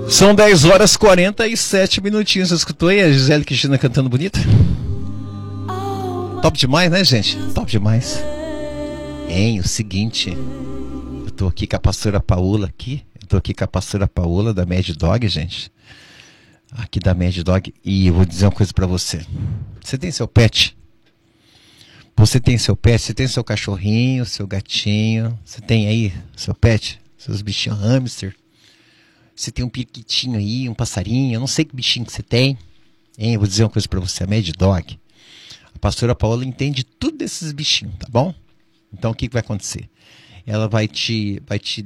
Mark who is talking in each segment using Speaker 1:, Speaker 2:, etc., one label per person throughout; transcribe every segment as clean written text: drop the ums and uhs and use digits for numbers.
Speaker 1: São 10 horas 47 minutinhos. Você escutou aí a Gisele Cristina cantando bonita? Top demais, né, gente? Top demais. Hein, o seguinte, eu tô aqui com a pastora Paola da Mad Dog, gente. Aqui da Mad Dog. E eu vou dizer uma coisa pra você. Você tem seu pet? Você tem seu pet? Você tem seu cachorrinho, seu gatinho? Você tem aí seu pet? Seus bichinhos hamster? Você tem um periquitinho aí, um passarinho? Eu não sei que bichinho que você tem. Hein, eu vou dizer uma coisa pra você. A Mad Dog, a pastora Paola entende tudo desses bichinhos, tá bom? Então o que vai acontecer? Ela vai te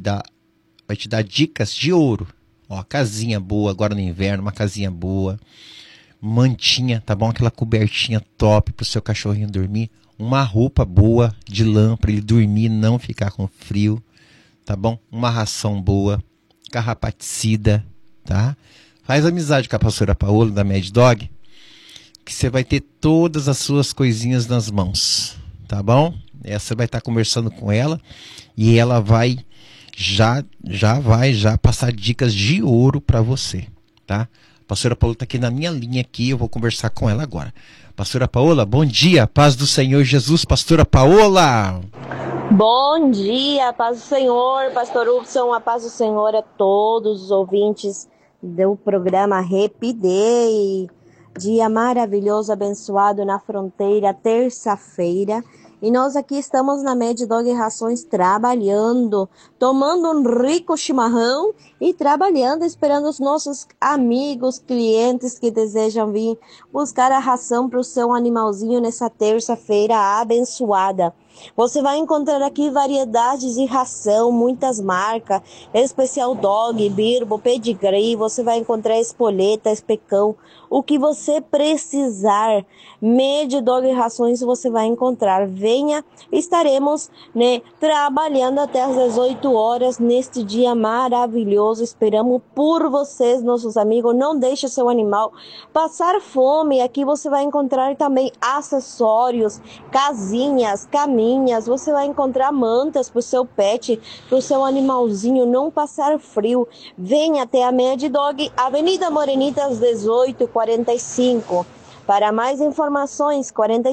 Speaker 1: dar dicas de ouro. Ó, casinha boa, agora no inverno, uma casinha boa. Mantinha, tá bom? Aquela cobertinha top pro seu cachorrinho dormir. Uma roupa boa de lã para ele dormir, não ficar com frio, tá bom? Uma ração boa, carrapaticida, tá? Faz amizade com a pastora Paola da Mad Dog, que você vai ter todas as suas coisinhas nas mãos, tá bom? Você vai estar conversando com ela e ela vai já passar dicas de ouro para você, tá? A pastora Paola está aqui na minha linha aqui, eu vou conversar com ela agora. Pastora Paola, bom dia, paz do Senhor Jesus, pastora Paola.
Speaker 2: Bom dia, paz do Senhor, pastor Hudson, a paz do Senhor a todos os ouvintes do programa Happy Day. Dia maravilhoso, abençoado na fronteira, terça-feira. E nós aqui estamos na Mad Dog Rações trabalhando, tomando um rico chimarrão e trabalhando, esperando os nossos amigos, clientes que desejam vir buscar a ração para o seu animalzinho nessa terça-feira abençoada. Você vai encontrar aqui variedades de ração, muitas marcas, Especial Dog, Birbo, Pedigree, você vai encontrar espoleta, especão, o que você precisar. Mad Dog Rações você vai encontrar. Venha, estaremos trabalhando até às 18 horas neste dia maravilhoso. Esperamos por vocês, nossos amigos. Não deixe o seu animal passar fome. Aqui você vai encontrar também acessórios, casinhas, caminhas. Você vai encontrar mantas para o seu pet, para o seu animalzinho não passar frio. Venha até a Mad Dog, Avenida Morenitas 1845. Para mais informações, 40